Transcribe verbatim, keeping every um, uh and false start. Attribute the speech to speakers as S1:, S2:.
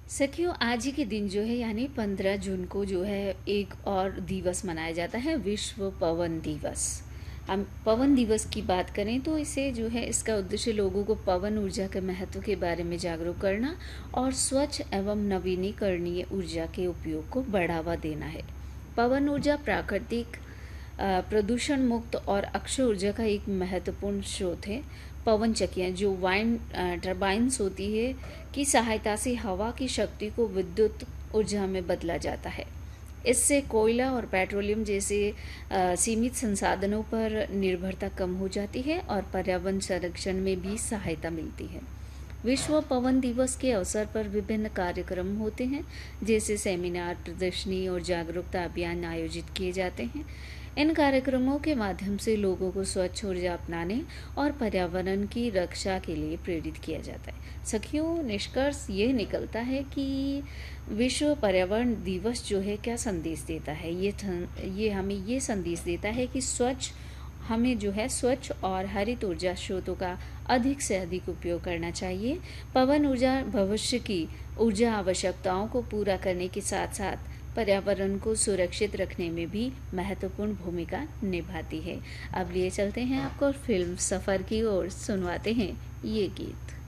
S1: सखियों, आज ही के दिन जो है यानी पंद्रह जून को जो है एक और दिवस मनाया जाता है, विश्व पवन दिवस। हम पवन दिवस की बात करें तो इसे जो है इसका उद्देश्य लोगों को पवन ऊर्जा के महत्व के बारे में जागरूक करना और स्वच्छ एवं नवीनीकरणीय ऊर्जा के उपयोग को बढ़ावा देना है। पवन ऊर्जा प्राकृतिक अ, प्रदूषण मुक्त और अक्षय ऊर्जा का एक महत्वपूर्ण स्रोत है। पवन चक्कियाँ जो वाइन टर्बाइन्स होती है की सहायता से हवा की शक्ति को विद्युत ऊर्जा में बदला जाता है। इससे कोयला और पेट्रोलियम जैसे अ, सीमित संसाधनों पर निर्भरता कम हो जाती है और पर्यावरण संरक्षण में भी सहायता मिलती है। विश्व पवन दिवस के अवसर पर विभिन्न कार्यक्रम होते हैं, जैसे सेमिनार, प्रदर्शनी और जागरूकता अभियान आयोजित किए जाते हैं। इन कार्यक्रमों के माध्यम से लोगों को स्वच्छ ऊर्जा अपनाने और पर्यावरण की रक्षा के लिए प्रेरित किया जाता है। सखियों, निष्कर्ष ये निकलता है कि विश्व पर्यावरण दिवस जो है क्या संदेश देता है, ये ये हमें ये संदेश देता है कि स्वच्छ हमें जो है स्वच्छ और हरित ऊर्जा स्रोतों का अधिक से अधिक उपयोग करना चाहिए। पवन ऊर्जा भविष्य की ऊर्जा आवश्यकताओं को पूरा करने के साथ साथ पर्यावरण को सुरक्षित रखने में भी महत्वपूर्ण भूमिका निभाती है। अब लिए चलते हैं आपको फिल्म सफ़र की ओर, सुनवाते हैं ये गीत।